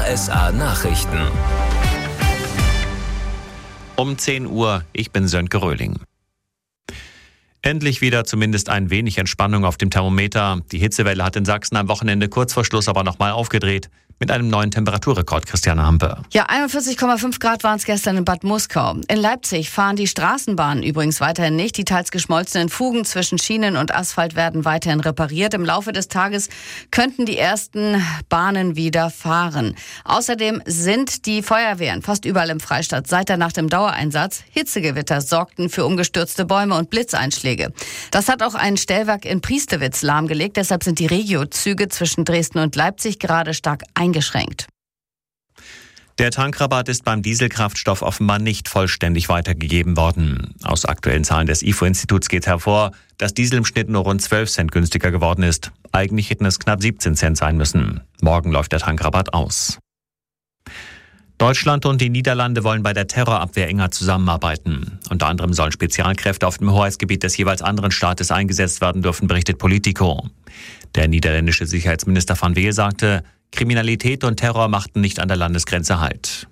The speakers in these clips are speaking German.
RSA Nachrichten. Um 10 Uhr, ich bin Sönke Röhling. Endlich wieder zumindest ein wenig Entspannung auf dem Thermometer. Die Hitzewelle hat in Sachsen am Wochenende kurz vor Schluss aber nochmal aufgedreht. Mit einem neuen Temperaturrekord, Christiane Hampe. Ja, 41,5 Grad waren es gestern in Bad Muskau. In Leipzig fahren die Straßenbahnen übrigens weiterhin nicht. Die teils geschmolzenen Fugen zwischen Schienen und Asphalt werden weiterhin repariert. Im Laufe des Tages könnten die ersten Bahnen wieder fahren. Außerdem sind die Feuerwehren fast überall im Freistaat seit der Nacht im Dauereinsatz. Hitzegewitter sorgten für umgestürzte Bäume und Blitzeinschläge. Das hat auch ein Stellwerk in Priestewitz lahmgelegt. Deshalb sind die Regio-Züge zwischen Dresden und Leipzig gerade stark eingeschränkt. Der Tankrabatt ist beim Dieselkraftstoff offenbar nicht vollständig weitergegeben worden. Aus aktuellen Zahlen des IFO-Instituts geht hervor, dass Diesel im Schnitt nur rund 12 Cent günstiger geworden ist. Eigentlich hätten es knapp 17 Cent sein müssen. Morgen läuft der Tankrabatt aus. Deutschland und die Niederlande wollen bei der Terrorabwehr enger zusammenarbeiten. Unter anderem sollen Spezialkräfte auf dem Hoheitsgebiet des jeweils anderen Staates eingesetzt werden dürfen, berichtet Politico. Der niederländische Sicherheitsminister Van Weel sagte, Kriminalität und Terror machten nicht an der Landesgrenze Halt.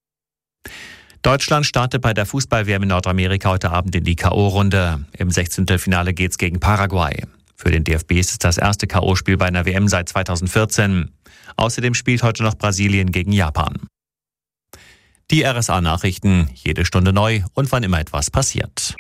Deutschland startet bei der Fußball-WM in Nordamerika heute Abend in die K.O.-Runde. Im 16. Finale geht's gegen Paraguay. Für den DFB ist es das erste K.O.-Spiel bei einer WM seit 2014. Außerdem spielt heute noch Brasilien gegen Japan. Die RSA-Nachrichten, jede Stunde neu und wann immer etwas passiert.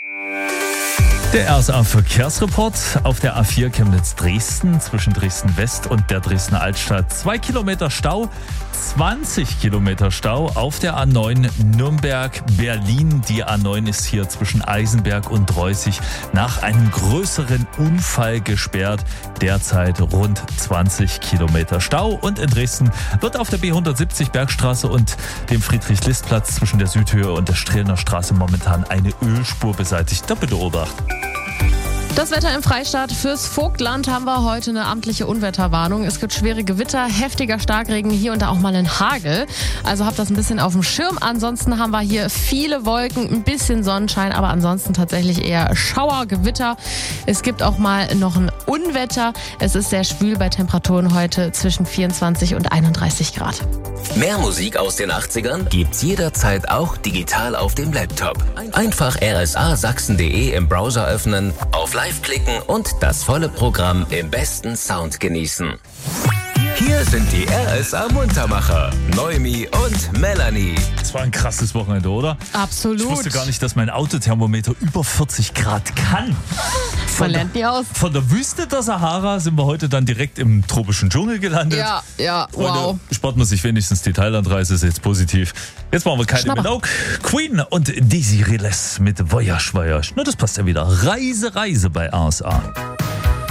Der RSA-Verkehrsreport auf der A4 Chemnitz-Dresden zwischen Dresden-West und der Dresdner Altstadt. 2 Kilometer Stau, 20 Kilometer Stau auf der A9 Nürnberg-Berlin. Die A9 ist hier zwischen Eisenberg und Reußig nach einem größeren Unfall gesperrt. Derzeit rund 20 Kilometer Stau. Und in Dresden wird auf der B170 Bergstraße und dem Friedrich-List-Platz zwischen der Südhöhe und der Strehlener Straße momentan eine Ölspur beseitigt. Da bitte Obacht. Das Wetter im Freistaat. Fürs Vogtland haben wir heute eine amtliche Unwetterwarnung. Es gibt schwere Gewitter, heftiger Starkregen, hier und da auch mal einen Hagel. Also habt das ein bisschen auf dem Schirm. Ansonsten haben wir hier viele Wolken, ein bisschen Sonnenschein, aber ansonsten tatsächlich eher Schauer, Gewitter. Es gibt auch mal noch ein Unwetter. Es ist sehr schwül bei Temperaturen heute zwischen 24 und 31 Grad. Mehr Musik aus den 80ern gibt's jederzeit auch digital auf dem Laptop. Einfach rsasachsen.de im Browser öffnen, auf Live klicken und das volle Programm im besten Sound genießen. Hier sind die RSA-Muntermacher, Noemi und Melanie. Das war ein krasses Wochenende, oder? Absolut. Ich wusste gar nicht, dass mein Autothermometer über 40 Grad kann. Man lernt nie aus. Von der Wüste der Sahara sind wir heute dann direkt im tropischen Dschungel gelandet. Ja, wow. Freunde, spart man sich wenigstens die Thailandreise, ist jetzt positiv. Jetzt machen wir keine Minogue. Queen und Desi Riles mit Voyage Voyage. Na, das passt ja wieder. Reise bei RSA.